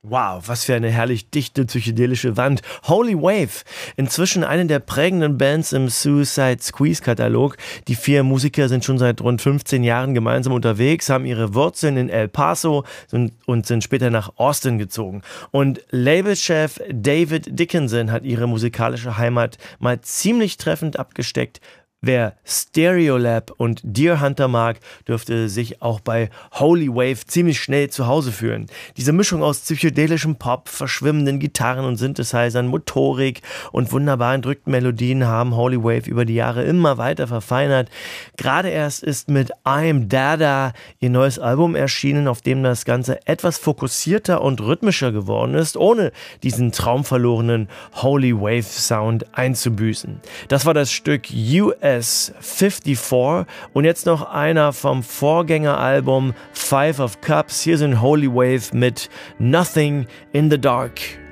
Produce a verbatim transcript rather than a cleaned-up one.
Wow, was für eine herrlich dichte psychedelische Wand. Holy Wave, inzwischen eine der prägenden Bands im Suicide Squeeze-Katalog. Die vier Musiker sind schon seit rund fünfzehn Jahren gemeinsam unterwegs, haben ihre Wurzeln in El Paso und sind später nach Austin gezogen. Und Labelchef David Dickinson hat ihre musikalische Heimat mal ziemlich treffend abgesteckt. Wer Stereolab und Deer Hunter mag, dürfte sich auch bei Holy Wave ziemlich schnell zu Hause fühlen. Diese Mischung aus psychedelischem Pop, verschwimmenden Gitarren und Synthesizern, Motorik und wunderbar entrückten Melodien haben Holy Wave über die Jahre immer weiter verfeinert. Gerade erst ist mit I'm Dada ihr neues Album erschienen, auf dem das Ganze etwas fokussierter und rhythmischer geworden ist, ohne diesen traumverlorenen Holy Wave Sound einzubüßen. Das war das Stück U S fünfundfünfzig und jetzt noch einer vom Vorgängeralbum Five of Cups. Hier sind Holy Wave mit Nothing in the Dark.